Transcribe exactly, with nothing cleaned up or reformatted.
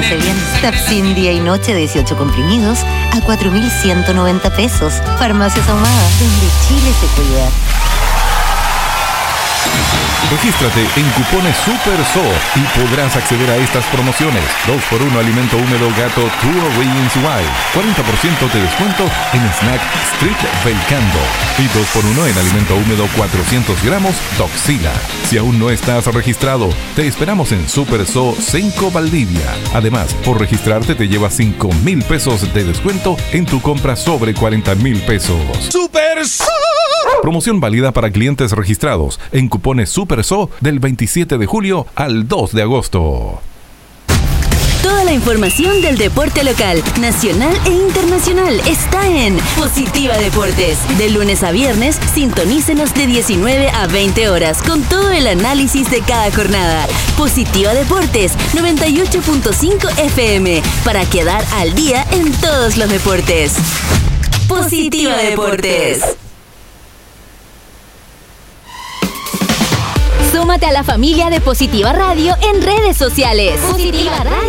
hace bien. Tapsin día y noche dieciocho comprimidos a cuatro mil ciento noventa pesos. Farmacias Ahumada, donde Chile se cuida. Regístrate en Cupones Super So y podrás acceder a estas promociones. dos por uno alimento húmedo gato True Origins Wild. cuarenta por ciento de descuento en Snack Street Belcando. Y dos por uno en alimento húmedo cuatrocientos gramos Toxila. Si aún no estás registrado, te esperamos en Super So cinco Valdivia. Además, por registrarte te llevas cinco mil pesos de descuento en tu compra sobre cuarenta mil pesos. ¡Super So! Promoción válida para clientes registrados en Cupones Super So del veintisiete de julio al dos de agosto. Toda la información del deporte local, nacional e internacional está en Positiva Deportes. De lunes a viernes, sintonícenos de diecinueve a veinte horas con todo el análisis de cada jornada. Positiva Deportes, noventa y ocho punto cinco F M, para quedar al día en todos los deportes. Positiva Deportes. Súmate a la familia de Positiva Radio en redes sociales. Positiva Radio.